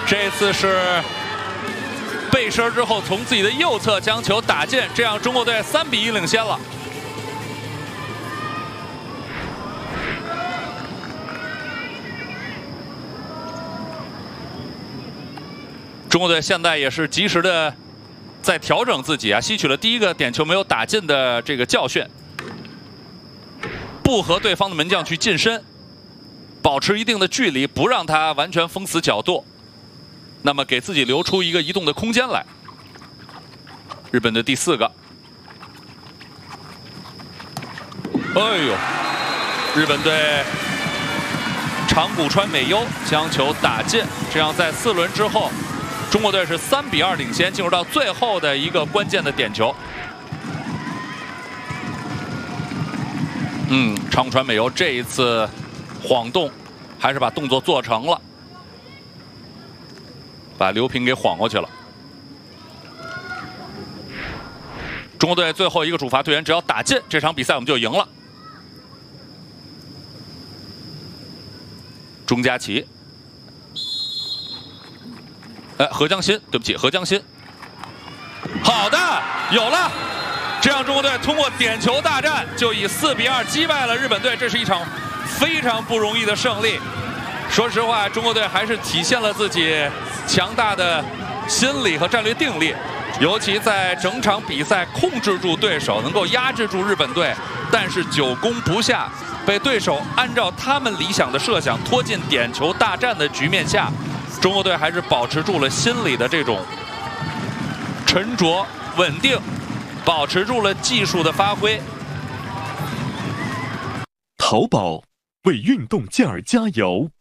这次是背身之后从自己的右侧将球打进，这样中国队3比1领先了。中国队现在也是及时的在调整自己啊，吸取了第一个点球没有打进的这个教训，不和对方的门将去近身，保持一定的距离，不让他完全封死角度，那么给自己留出一个移动的空间来。日本的第4个，哎呦，日本队长谷川美优将球打进，这样在4轮之后，中国队是3比2领先，进入到最后的一个关键的点球。长谷川美优这一次晃动，还是把动作做成了，把刘平给晃过去了。中国队最后一个主罚队员只要打进，这场比赛我们就赢了。钟佳琪，何江新，对不起，何江新。好的，有了。这样中国队通过点球大战就以4比2击败了日本队，这是一场非常不容易的胜利。说实话，中国队还是体现了自己强大的心理和战略定力，尤其在整场比赛控制住对手，能够压制住日本队，但是久攻不下，被对手按照他们理想的设想拖进点球大战的局面下，中国队还是保持住了心理的这种沉着稳定，保持住了技术的发挥。 淘宝为运动健儿加油。